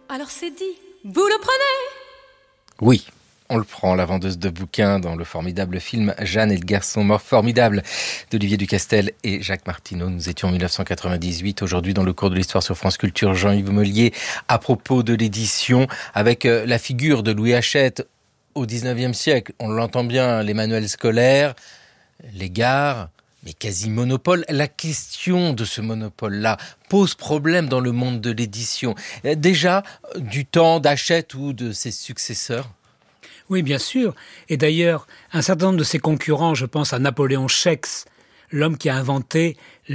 Alors c'est dit, vous le prenez? Oui, on le prend, la vendeuse de bouquins dans le formidable film Jeanne et le garçon mort formidable d'Olivier Ducastel et Jacques Martineau. Nous étions en 1998, aujourd'hui dans le cours de l'histoire sur France Culture, Jean-Yves Mollier, à propos de l'édition, avec la figure de Louis Hachette au 19e siècle. On l'entend bien, les manuels scolaires, les gares, mais quasi-monopole. La question de ce monopole-là pose problème dans le monde de l'édition. Déjà, du temps d'Hachette ou de ses successeurs? Oui, bien sûr. Et d'ailleurs, un certain nombre de ses concurrents, je pense à Napoléon Schex, l'homme qui a inventé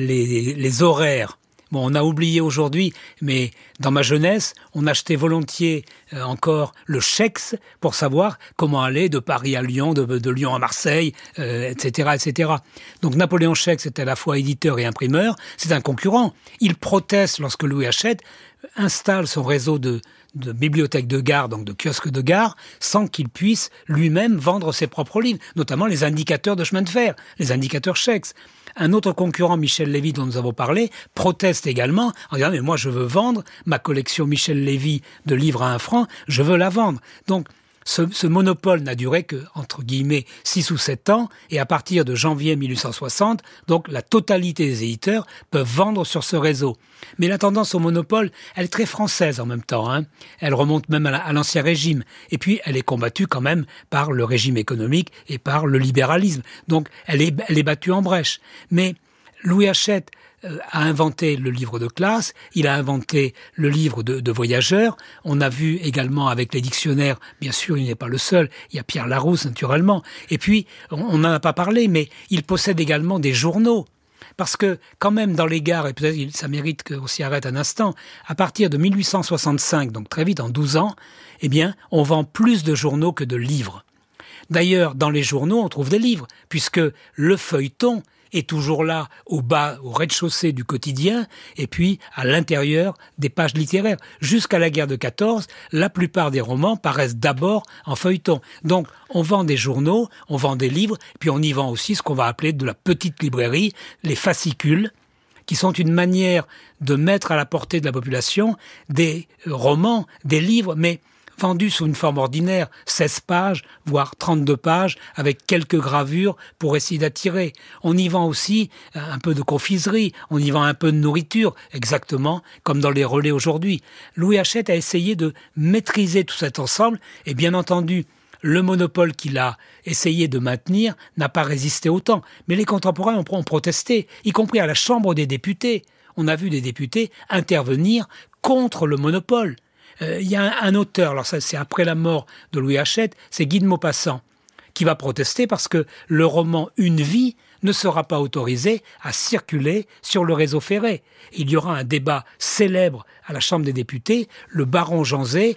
les horaires. Bon, on a oublié aujourd'hui, mais dans ma jeunesse, on achetait volontiers encore le Schex pour savoir comment aller de Paris à Lyon, de Lyon à Marseille, etc., etc. Donc Napoléon Schex était à la fois éditeur et imprimeur, c'est un concurrent. Il proteste lorsque Louis Hachette installe son réseau de bibliothèques de gare, donc de kiosques de gare, sans qu'il puisse lui-même vendre ses propres livres, notamment les indicateurs de chemin de fer, les indicateurs Schex. Un autre concurrent, Michel Lévy, dont nous avons parlé, proteste également en disant « mais moi je veux vendre ma collection Michel Lévy de livres à 1 franc, je veux la vendre ». Donc ce monopole n'a duré que, entre guillemets, 6 ou 7 ans, et à partir de janvier 1860, donc la totalité des éditeurs peuvent vendre sur ce réseau. Mais la tendance au monopole, elle est très française en même temps, hein. Elle remonte même à l'Ancien Régime, et puis elle est combattue quand même par le régime économique et par le libéralisme. Donc elle est battue en brèche. Mais Louis Hachette a inventé le livre de classe, il a inventé le livre de voyageurs. On a vu également avec les dictionnaires, bien sûr, il n'est pas le seul, il y a Pierre Larousse naturellement. Et puis, on n'en a pas parlé, mais il possède également des journaux. Parce que quand même dans les gares, et peut-être ça mérite qu'on s'y arrête un instant, à partir de 1865, donc très vite en 12 ans, eh bien, on vend plus de journaux que de livres. D'ailleurs, dans les journaux, on trouve des livres, puisque le feuilleton est toujours là, au bas, au rez-de-chaussée du quotidien, et puis à l'intérieur des pages littéraires. Jusqu'à la guerre de 14, la plupart des romans paraissent d'abord en feuilleton. Donc, on vend des journaux, on vend des livres, puis on y vend aussi ce qu'on va appeler de la petite librairie, les fascicules, qui sont une manière de mettre à la portée de la population des romans, des livres, mais vendus sous une forme ordinaire, 16 pages, voire 32 pages, avec quelques gravures pour essayer d'attirer. On y vend aussi un peu de confiserie, on y vend un peu de nourriture, exactement comme dans les relais aujourd'hui. Louis Hachette a essayé de maîtriser tout cet ensemble, et bien entendu, le monopole qu'il a essayé de maintenir n'a pas résisté au temps. Mais les contemporains ont protesté, y compris à la Chambre des députés. On a vu des députés intervenir contre le monopole. Il y a un auteur, alors ça c'est après la mort de Louis Hachette, c'est Guy de Maupassant, qui va protester parce que le roman Une vie ne sera pas autorisé à circuler sur le réseau ferré. Il y aura un débat célèbre à la Chambre des députés, le baron de Janzé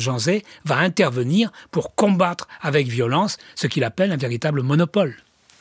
va intervenir pour combattre avec violence ce qu'il appelle un véritable monopole.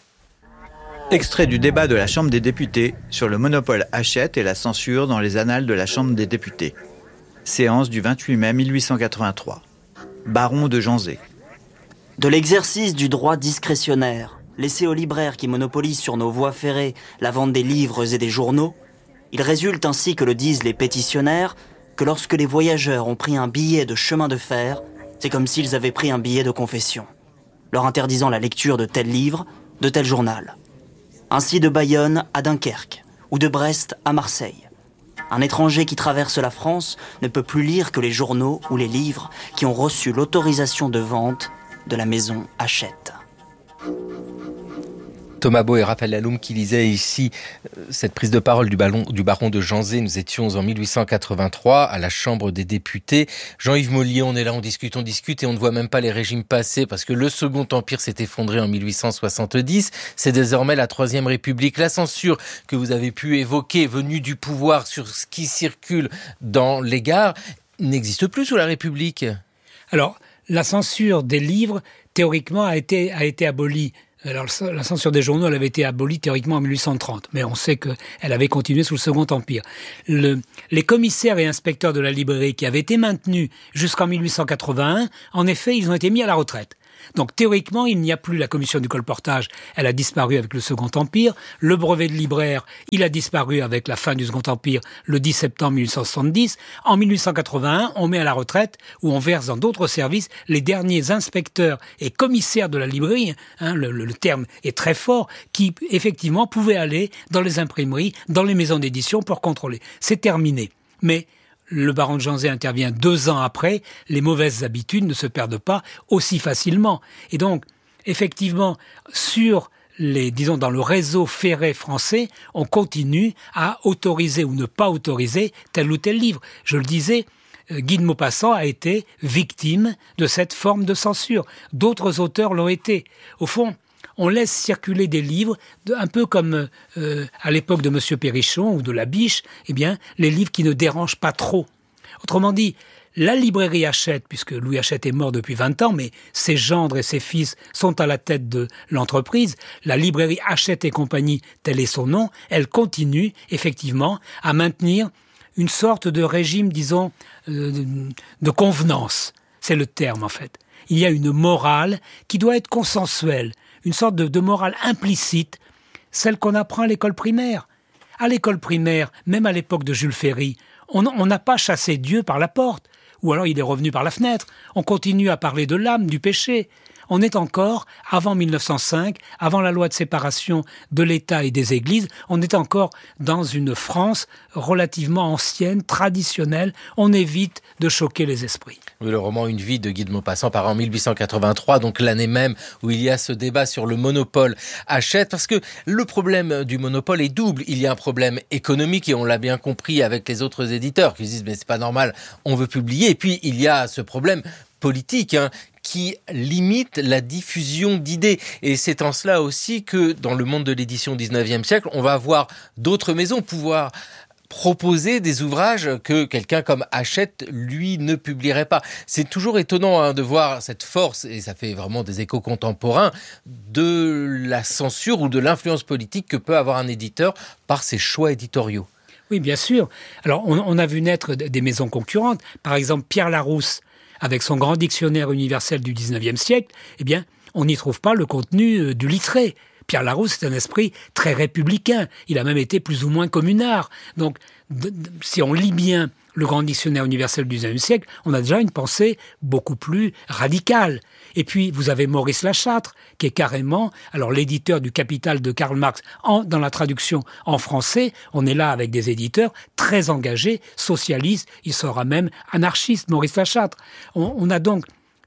Extrait du débat de la Chambre des députés sur le monopole Hachette et la censure dans les annales de la Chambre des députés. Séance du 28 mai 1883. Baron de Janzé. De l'exercice du droit discrétionnaire, laissé aux libraires qui monopolisent sur nos voies ferrées la vente des livres et des journaux, il résulte ainsi que le disent les pétitionnaires, que lorsque les voyageurs ont pris un billet de chemin de fer, c'est comme s'ils avaient pris un billet de confession, leur interdisant la lecture de tel livre, de tel journal. Ainsi de Bayonne à Dunkerque, ou de Brest à Marseille. Un étranger qui traverse la France ne peut plus lire que les journaux ou les livres qui ont reçu l'autorisation de vente de la maison Hachette. Thomas Beau et Raphaël Laloum qui lisaient ici cette prise de parole du baron de Janzé. Nous étions en 1883 à la Chambre des députés. Jean-Yves Mollier, on est là, on discute et on ne voit même pas les régimes passer parce que le Second Empire s'est effondré en 1870. C'est désormais la Troisième République. La censure que vous avez pu évoquer, venue du pouvoir sur ce qui circule dans les gares, n'existe plus sous la République. Alors, la censure des livres, théoriquement, a été abolie. Alors, la censure des journaux, elle avait été abolie théoriquement en 1830, mais on sait qu'elle avait continué sous le Second Empire. Les commissaires et inspecteurs de la librairie qui avaient été maintenus jusqu'en 1881, en effet, ils ont été mis à la retraite. Donc théoriquement, il n'y a plus la commission du colportage, elle a disparu avec le Second Empire. Le brevet de libraire, il a disparu avec la fin du Second Empire, le 10 septembre 1870. En 1881, on met à la retraite, où on verse dans d'autres services les derniers inspecteurs et commissaires de la librairie, le terme est très fort, qui effectivement pouvaient aller dans les imprimeries, dans les maisons d'édition pour contrôler. C'est terminé. Mais le baron de Janzé intervient 2 ans après, les mauvaises habitudes ne se perdent pas aussi facilement. Et donc, effectivement, dans le réseau ferré français, on continue à autoriser ou ne pas autoriser tel ou tel livre. Je le disais, Guy de Maupassant a été victime de cette forme de censure. D'autres auteurs l'ont été. Au fond, on laisse circuler des livres, un peu comme à l'époque de M. Perrichon ou de Labiche, les livres qui ne dérangent pas trop. Autrement dit, la librairie Hachette, puisque Louis Hachette est mort depuis 20 ans, mais ses gendres et ses fils sont à la tête de l'entreprise, la librairie Hachette et compagnie, tel est son nom, elle continue effectivement à maintenir une sorte de régime, disons, de convenance. C'est le terme en fait. Il y a une morale qui doit être consensuelle, une sorte de morale implicite, celle qu'on apprend à l'école primaire. À l'école primaire, même à l'époque de Jules Ferry, on n'a pas chassé Dieu par la porte, ou alors il est revenu par la fenêtre. On continue à parler de l'âme, du péché. On est encore, avant 1905, avant la loi de séparation de l'État et des églises, on est encore dans une France relativement ancienne, traditionnelle. On évite de choquer les esprits. Oui, le roman Une vie de Guy de Maupassant paraît en 1883, donc l'année même où il y a ce débat sur le monopole Hachette, parce que le problème du monopole est double. Il y a un problème économique, et on l'a bien compris avec les autres éditeurs qui disent « mais c'est pas normal, on veut publier ». Et puis il y a ce problème politique, qui limite la diffusion d'idées. Et c'est en cela aussi que, dans le monde de l'édition au XIXe siècle, on va avoir d'autres maisons pouvoir proposer des ouvrages que quelqu'un comme Hachette, lui, ne publierait pas. C'est toujours étonnant de voir cette force, et ça fait vraiment des échos contemporains, de la censure ou de l'influence politique que peut avoir un éditeur par ses choix éditoriaux. Oui, bien sûr. Alors, on a vu naître des maisons concurrentes. Par exemple, Pierre Larousse, avec son grand dictionnaire universel du XIXe siècle, on n'y trouve pas le contenu du Littré. Pierre Larousse, c'est un esprit très républicain. Il a même été plus ou moins communard. Donc, si on lit bien le grand dictionnaire universel du XIXe siècle, on a déjà une pensée beaucoup plus radicale. Et puis, vous avez Maurice Lachâtre, qui est carrément, alors l'éditeur du Capital de Karl Marx, dans la traduction en français, on est là avec des éditeurs très engagés, socialistes, il sera même anarchiste, Maurice Lachâtre. On a donc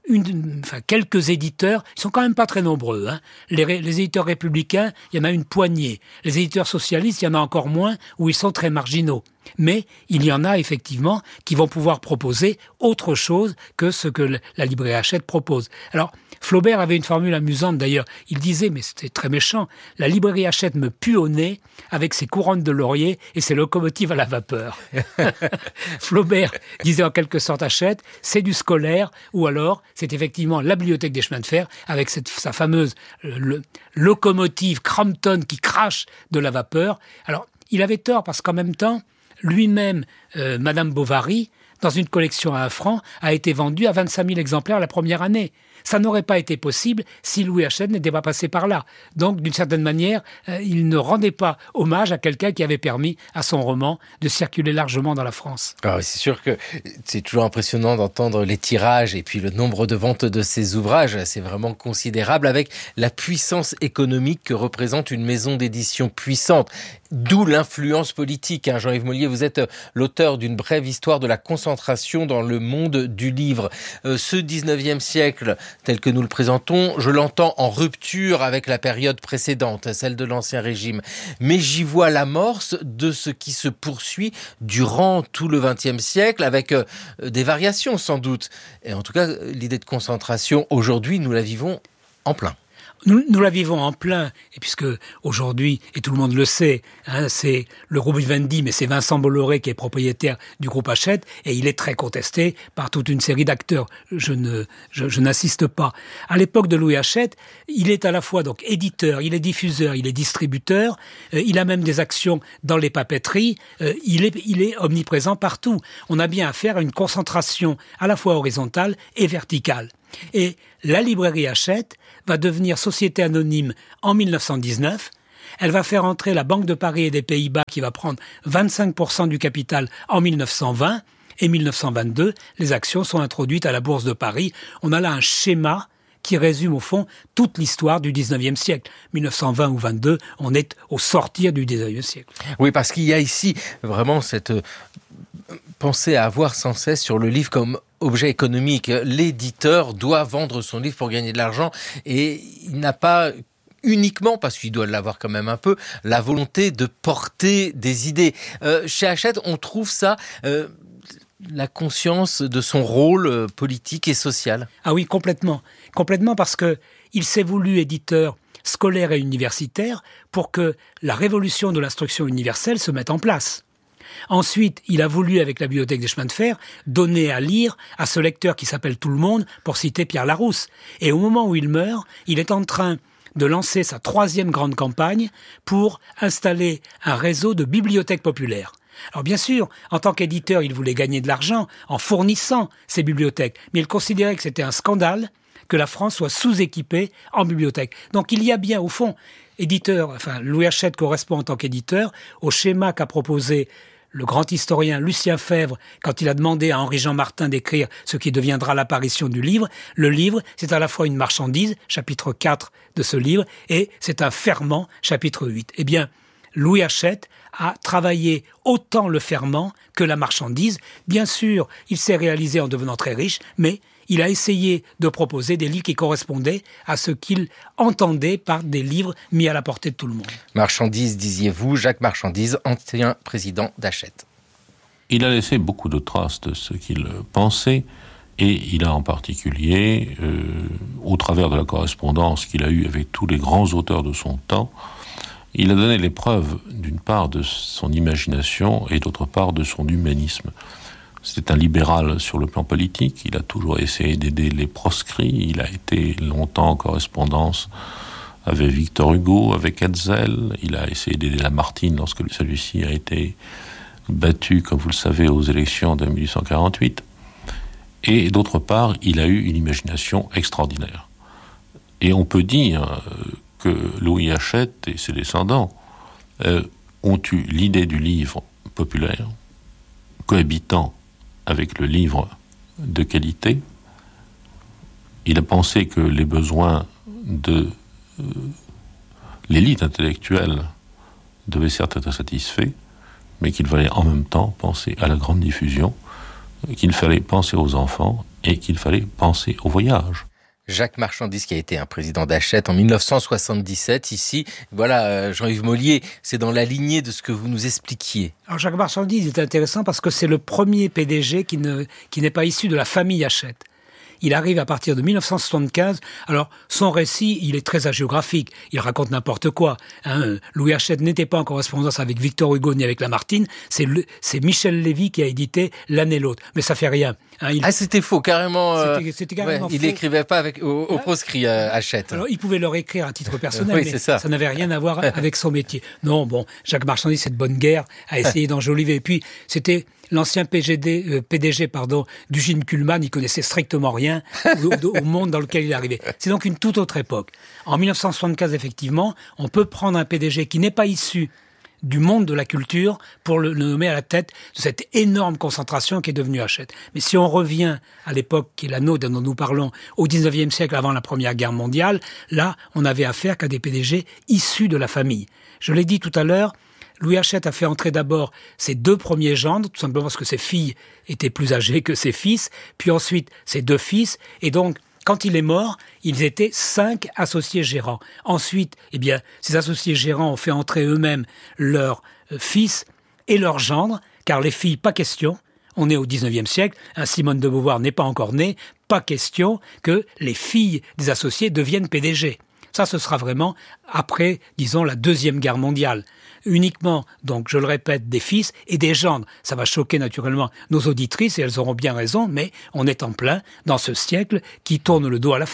quelques éditeurs, ils sont quand même pas très nombreux. Les éditeurs républicains, il y en a une poignée. Les éditeurs socialistes, il y en a encore moins, où ils sont très marginaux. Mais il y en a effectivement qui vont pouvoir proposer autre chose que ce que la librairie Hachette propose. Alors, Flaubert avait une formule amusante d'ailleurs. Il disait, mais c'était très méchant, la librairie Hachette me pue au nez avec ses couronnes de laurier et ses locomotives à la vapeur. Flaubert disait en quelque sorte Hachette, c'est du scolaire, ou alors c'est effectivement la bibliothèque des chemins de fer avec sa fameuse locomotive Crampton qui crache de la vapeur. Alors, il avait tort parce qu'en même temps, lui-même, Madame Bovary, dans une collection à 1 franc, a été vendue à 25 000 exemplaires la première année. Ça n'aurait pas été possible si Louis Hachette n'était pas passé par là. Donc, d'une certaine manière, il ne rendait pas hommage à quelqu'un qui avait permis à son roman de circuler largement dans la France. Alors, c'est sûr que c'est toujours impressionnant d'entendre les tirages et puis le nombre de ventes de ces ouvrages. C'est vraiment considérable avec la puissance économique que représente une maison d'édition puissante. D'où l'influence politique. Jean-Yves Mollier, vous êtes l'auteur d'une brève histoire de la concentration dans le monde du livre. Ce 19e siècle, tel que nous le présentons, je l'entends en rupture avec la période précédente, celle de l'Ancien Régime. Mais j'y vois l'amorce de ce qui se poursuit durant tout le XXe siècle, avec des variations sans doute. Et en tout cas, l'idée de concentration, aujourd'hui, nous la vivons en plein. Nous la vivons en plein, et puisque aujourd'hui, et tout le monde le sait, c'est le groupe Vivendi, mais c'est Vincent Bolloré qui est propriétaire du groupe Hachette, et il est très contesté par toute une série d'acteurs. Je n'assiste pas. À l'époque de Louis Hachette, il est à la fois donc éditeur, il est diffuseur, il est distributeur, il a même des actions dans les papeteries, il est omniprésent partout. On a bien affaire à une concentration à la fois horizontale et verticale. Et la librairie Hachette va devenir société anonyme en 1919. Elle va faire entrer la Banque de Paris et des Pays-Bas qui va prendre 25% du capital en 1920. Et 1922, les actions sont introduites à la Bourse de Paris. On a là un schéma qui résume au fond toute l'histoire du 19e siècle. 1920 ou 22, on est au sortir du 19e siècle. Oui, parce qu'il y a ici vraiment cette pensée à avoir sans cesse sur le livre comme objet économique. L'éditeur doit vendre son livre pour gagner de l'argent et il n'a pas uniquement, parce qu'il doit l'avoir quand même un peu, la volonté de porter des idées. Chez Hachette, on trouve ça... la conscience de son rôle politique et social. Ah oui, complètement. Complètement parce que il s'est voulu éditeur scolaire et universitaire pour que la révolution de l'instruction universelle se mette en place. Ensuite, il a voulu, avec la bibliothèque des chemins de fer, donner à lire à ce lecteur qui s'appelle Tout le monde, pour citer Pierre Larousse. Et au moment où il meurt, il est en train de lancer sa 3e grande campagne pour installer un réseau de bibliothèques populaires. Alors bien sûr, en tant qu'éditeur, il voulait gagner de l'argent en fournissant ces bibliothèques, mais il considérait que c'était un scandale que la France soit sous-équipée en bibliothèques. Donc il y a bien, au fond, Louis Hachette correspond en tant qu'éditeur au schéma qu'a proposé le grand historien Lucien Febvre quand il a demandé à Henri-Jean Martin d'écrire ce qui deviendra l'apparition du livre. Le livre, c'est à la fois une marchandise, chapitre 4 de ce livre, et c'est un ferment, chapitre 8. Eh bien, Louis Hachette a travaillé autant le ferment que la marchandise. Bien sûr, il s'est réalisé en devenant très riche, mais il a essayé de proposer des livres qui correspondaient à ce qu'il entendait par des livres mis à la portée de tout le monde. Marchandise, disiez-vous, Jacques Marchandise, ancien président d'Hachette. Il a laissé beaucoup de traces de ce qu'il pensait, et il a en particulier, au travers de la correspondance qu'il a eue avec tous les grands auteurs de son temps, il a donné les preuves, d'une part, de son imagination et d'autre part, de son humanisme. C'était un libéral sur le plan politique, il a toujours essayé d'aider les proscrits, il a été longtemps en correspondance avec Victor Hugo, avec Hetzel, il a essayé d'aider Lamartine lorsque celui-ci a été battu, comme vous le savez, aux élections de 1848. Et d'autre part, il a eu une imagination extraordinaire. Et on peut dire que Louis Hachette et ses descendants ont eu l'idée du livre populaire, cohabitant avec le livre de qualité. Il a pensé que les besoins de l'élite intellectuelle devaient certes être satisfaits, mais qu'il fallait en même temps penser à la grande diffusion, qu'il fallait penser aux enfants et qu'il fallait penser au voyage. Jacques Marchandise, qui a été un président d'Hachette en 1977, ici. Voilà, Jean-Yves Mollier, c'est dans la lignée de ce que vous nous expliquiez. Alors Jacques Marchandise est intéressant parce que c'est le premier PDG qui n'est pas issu de la famille Hachette. Il arrive à partir de 1975. Alors, son récit, il est très hagiographique. Il raconte n'importe quoi. Louis Hachette n'était pas en correspondance avec Victor Hugo ni avec Lamartine. C'est Michel Lévy qui a édité l'un et l'autre. Mais ça fait rien. C'était faux, carrément. C'était carrément faux. Il n'écrivait pas au proscrit Hachette. Alors, il pouvait leur écrire à titre personnel, oui, mais ça n'avait rien à voir avec son métier. Non, bon, Jacques Marchandise, c'est de bonne guerre, a essayé d'enjoliver. Et puis, c'était l'ancien PDG d'Eugène Kuhlmann, il connaissait strictement rien au monde dans lequel il est arrivé. C'est donc une toute autre époque. En 1975, effectivement, on peut prendre un PDG qui n'est pas issu du monde de la culture pour le nommer à la tête de cette énorme concentration qui est devenue Hachette. Mais si on revient à l'époque qui est la nôtre dont nous parlons, au 19e siècle avant la Première Guerre mondiale, là, on avait affaire qu'à des PDG issus de la famille. Je l'ai dit tout à l'heure, Louis Hachette a fait entrer d'abord ses 2 premiers gendres, tout simplement parce que ses filles étaient plus âgées que ses fils, puis ensuite ses 2 fils, et donc, quand il est mort, ils étaient 5 associés gérants. Ensuite, ces associés gérants ont fait entrer eux-mêmes leurs fils et leurs gendres, car les filles, pas question, on est au 19e siècle, Simone de Beauvoir n'est pas encore née, pas question que les filles des associés deviennent PDG. Ça, ce sera vraiment après, disons, la Deuxième Guerre mondiale. Uniquement, donc, je le répète, des fils et des gendres. Ça va choquer naturellement nos auditrices et elles auront bien raison, mais on est en plein dans ce siècle qui tourne le dos à la femme.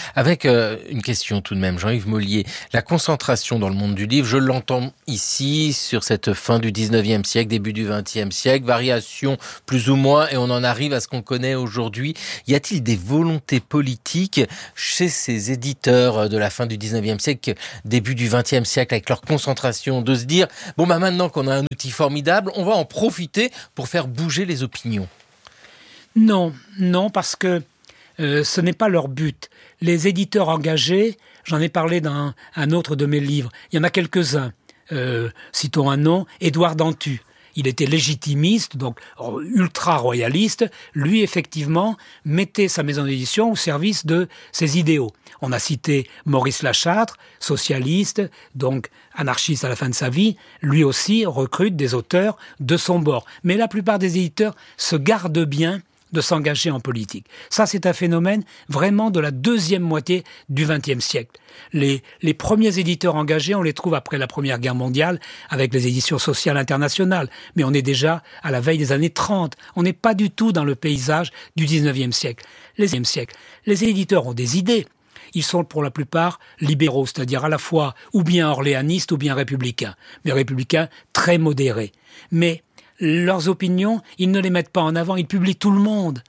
Avec une question tout de même, Jean-Yves Mollier. La concentration dans le monde du livre, je l'entends ici, sur cette fin du 19e siècle, début du 20e siècle, variation plus ou moins, et on en arrive à ce qu'on connaît aujourd'hui. Y a-t-il des volontés politiques chez ces éditeurs de la fin du 19e siècle, début du 20e siècle, avec leur concentration, de se dire, bon bah maintenant qu'on a un outil formidable, on va en profiter pour faire bouger les opinions? Non, parce que ce n'est pas leur but. Les éditeurs engagés, j'en ai parlé dans un autre de mes livres, il y en a quelques-uns. Citons un nom, Édouard Dantu. Il était légitimiste, donc ultra-royaliste. Lui, effectivement, mettait sa maison d'édition au service de ses idéaux. On a cité Maurice Lachâtre, socialiste, donc anarchiste à la fin de sa vie. Lui aussi recrute des auteurs de son bord. Mais la plupart des éditeurs se gardent bien de s'engager en politique. Ça, c'est un phénomène vraiment de la deuxième moitié du XXe siècle. Les premiers éditeurs engagés, on les trouve après la Première Guerre mondiale avec les éditions sociales internationales. Mais on est déjà à la veille des années 30. On n'est pas du tout dans le paysage du XIXe siècle. Les éditeurs ont des idées. Ils sont pour la plupart libéraux, c'est-à-dire à la fois ou bien orléanistes ou bien républicains. Mais républicains très modérés. Mais leurs opinions, ils ne les mettent pas en avant, ils publient tout le monde.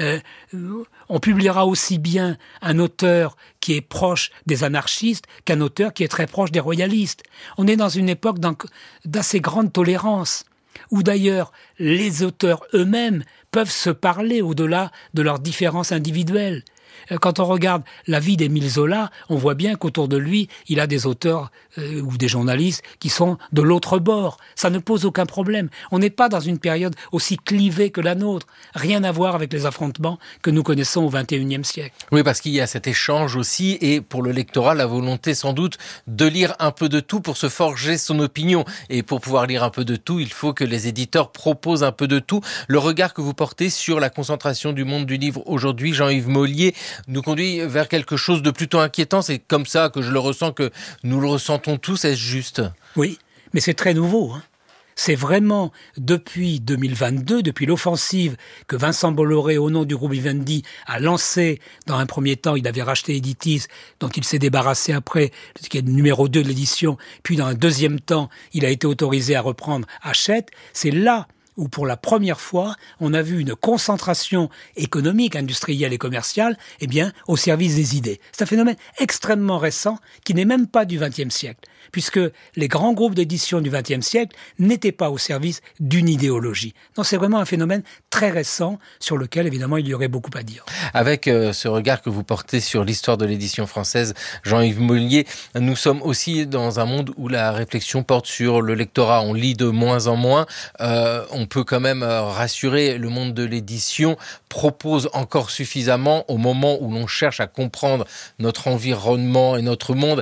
On publiera aussi bien un auteur qui est proche des anarchistes qu'un auteur qui est très proche des royalistes. On est dans une époque d'assez grande tolérance, où d'ailleurs les auteurs eux-mêmes peuvent se parler au-delà de leurs différences individuelles. Quand on regarde la vie d'Émile Zola, on voit bien qu'autour de lui, il a des auteurs ou des journalistes qui sont de l'autre bord. Ça ne pose aucun problème. On n'est pas dans une période aussi clivée que la nôtre. Rien à voir avec les affrontements que nous connaissons au XXIe siècle. Oui, parce qu'il y a cet échange aussi, et pour le lectorat, la volonté sans doute de lire un peu de tout pour se forger son opinion. Et pour pouvoir lire un peu de tout, il faut que les éditeurs proposent un peu de tout. Le regard que vous portez sur la concentration du monde du livre aujourd'hui, Jean-Yves Mollier, nous conduit vers quelque chose de plutôt inquiétant. C'est comme ça que je le ressens, que nous le ressentons tous. Est-ce juste? Oui, mais c'est très nouveau. C'est vraiment depuis 2022, depuis l'offensive que Vincent Bolloré, au nom du groupe Vivendi, a lancé. Dans un premier temps, il avait racheté Editis, dont il s'est débarrassé après, qui est le numéro 2 de l'édition. Puis dans un deuxième temps, il a été autorisé à reprendre Hachette. C'est là où pour la première fois, on a vu une concentration économique, industrielle et commerciale, au service des idées. C'est un phénomène extrêmement récent qui n'est même pas du XXe siècle, puisque les grands groupes d'édition du XXe siècle n'étaient pas au service d'une idéologie. Non, c'est vraiment un phénomène très récent sur lequel, évidemment, il y aurait beaucoup à dire. Avec ce regard que vous portez sur l'histoire de l'édition française, Jean-Yves Mollier, nous sommes aussi dans un monde où la réflexion porte sur le lectorat. On lit de moins en moins. On peut quand même rassurer, le monde de l'édition propose encore suffisamment au moment où l'on cherche à comprendre notre environnement et notre monde.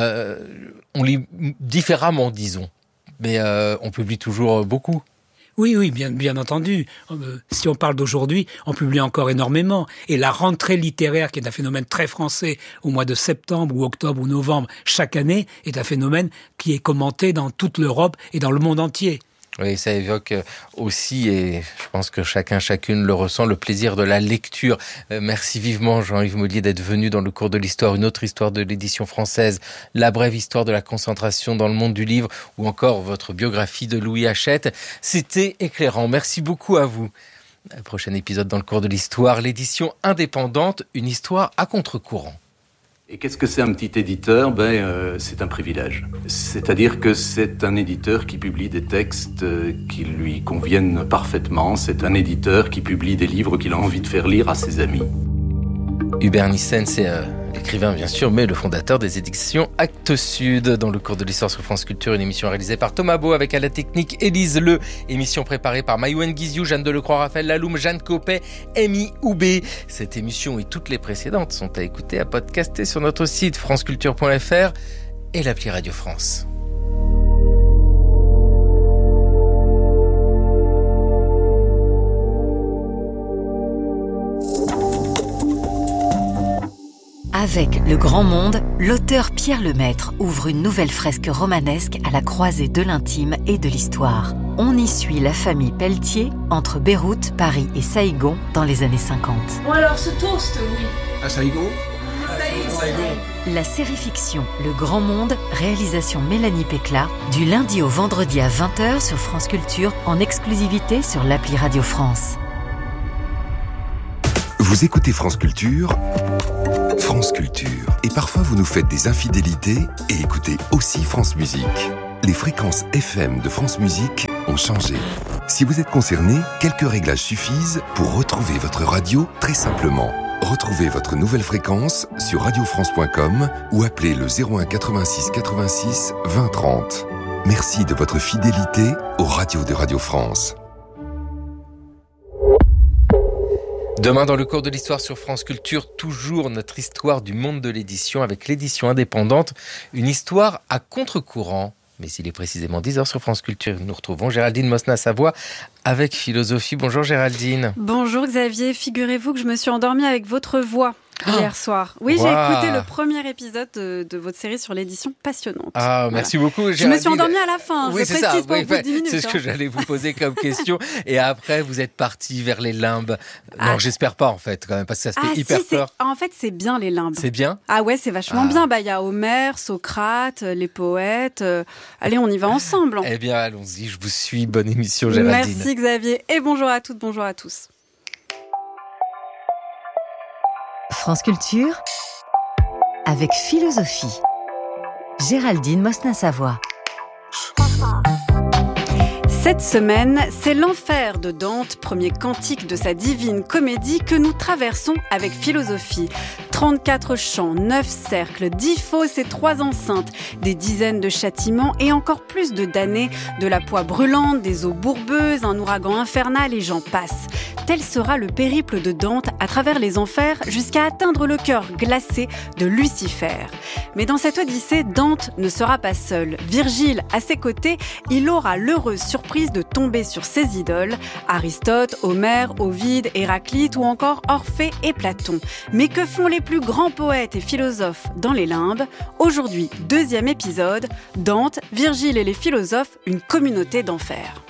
On lit différemment, disons, mais on publie toujours beaucoup. Oui, bien entendu. Si on parle d'aujourd'hui, on publie encore énormément. Et la rentrée littéraire, qui est un phénomène très français, au mois de septembre ou octobre ou novembre, chaque année, est un phénomène qui est commenté dans toute l'Europe et dans le monde entier. Oui, ça évoque aussi, et je pense que chacune le ressent, le plaisir de la lecture. Merci vivement, Jean-Yves Mollier, d'être venu dans le cours de l'histoire, une autre histoire de l'édition française, la brève histoire de la concentration dans le monde du livre, ou encore votre biographie de Louis Hachette. C'était éclairant. Merci beaucoup à vous. Prochain épisode dans le cours de l'histoire, l'édition indépendante, une histoire à contre-courant. Et qu'est-ce que c'est un petit éditeur ? C'est un privilège. C'est-à-dire que c'est un éditeur qui publie des textes qui lui conviennent parfaitement. C'est un éditeur qui publie des livres qu'il a envie de faire lire à ses amis. Hubert Nissen, c'est l'écrivain bien sûr, mais le fondateur des éditions Actes Sud. Dans le cours de l'histoire sur France Culture, une émission réalisée par Thomas Beau avec à la technique Élise Le. Émission préparée par Mayouen Guizou, Jeanne Delecroix, Raphaël Laloum, Jeanne Copet, Amy Houbé. Cette émission et toutes les précédentes sont à écouter, à podcaster sur notre site franceculture.fr et l'appli Radio France. Avec Le Grand Monde, l'auteur Pierre Lemaître ouvre une nouvelle fresque romanesque à la croisée de l'intime et de l'histoire. On y suit la famille Pelletier entre Beyrouth, Paris et Saïgon dans les années 50. Bon alors, ce toast, oui. À Saïgon ? La série fiction Le Grand Monde, réalisation Mélanie Pécla, du lundi au vendredi à 20h sur France Culture, en exclusivité sur l'appli Radio France. Vous écoutez France Culture, France Culture. Et parfois vous nous faites des infidélités et écoutez aussi France Musique. Les fréquences FM de France Musique ont changé. Si vous êtes concerné, quelques réglages suffisent pour retrouver votre radio très simplement. Retrouvez votre nouvelle fréquence sur radiofrance.com ou appelez le 01 86 86 20 30. Merci de votre fidélité aux radios de Radio France. Demain, dans le cours de l'histoire sur France Culture, toujours notre histoire du monde de l'édition avec l'édition indépendante. Une histoire à contre-courant. Mais il est précisément 10h sur France Culture. Nous retrouvons Géraldine Mosna-Savoie avec Philosophie. Bonjour Géraldine. Bonjour Xavier, figurez-vous que je me suis endormie avec votre voix hier soir. Oui, Wow. J'ai écouté le premier épisode de votre série sur l'édition passionnante. Ah, merci beaucoup Géraldine. Je me suis endormie à la fin, oui, je c'est précise ça. pas Oui, au bout de 10 minutes. c'est ce que j'allais vous poser comme question. Et après, vous êtes parti vers les limbes. Non, j'espère pas en fait, quand même, parce que ça se fait hyper peur. En fait, c'est bien les limbes. C'est bien. Ah ouais, c'est vachement bien. Il y a Homère, Socrate, les poètes. Allez, on y va ensemble. Eh bien, allons-y, je vous suis. Bonne émission Géraldine. Merci Xavier. Et bonjour à toutes, bonjour à tous. France Culture, avec Philosophie. Géraldine Mosna-Savoie. Cette semaine, c'est l'enfer de Dante, premier cantique de sa divine comédie que nous traversons avec Philosophie. 34 chants, 9 cercles, 10 fosses et 3 enceintes, des dizaines de châtiments et encore plus de damnés, de la poix brûlante, des eaux bourbeuses, un ouragan infernal et j'en passe. Tel sera le périple de Dante à travers les enfers jusqu'à atteindre le cœur glacé de Lucifer. Mais dans cette odyssée, Dante ne sera pas seul. Virgile, à ses côtés, il aura l'heureuse surprise de tomber sur ses idoles, Aristote, Homère, Ovide, Héraclite ou encore Orphée et Platon. Mais que font les plus grands poètes et philosophes dans les limbes ? Aujourd'hui, 2e épisode, Dante, Virgile et les philosophes, une communauté d'enfer.